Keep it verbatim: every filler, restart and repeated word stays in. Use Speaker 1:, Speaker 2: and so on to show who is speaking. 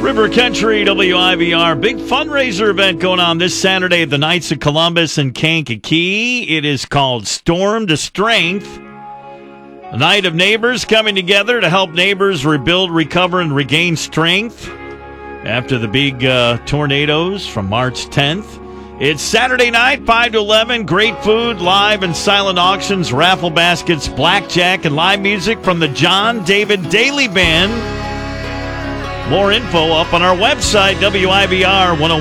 Speaker 1: River Country W I V R. Big fundraiser event going on this Saturday at the Knights of Columbus in Kankakee. It is called Storm to Strength. A night of neighbors coming together to help neighbors rebuild, recover, and regain strength after the big uh, tornadoes from March tenth. It's Saturday night, five to eleven. Great food, live and silent auctions, raffle baskets, blackjack, and live music from the John David Daly Band. More info up on our website, W I V R one oh one.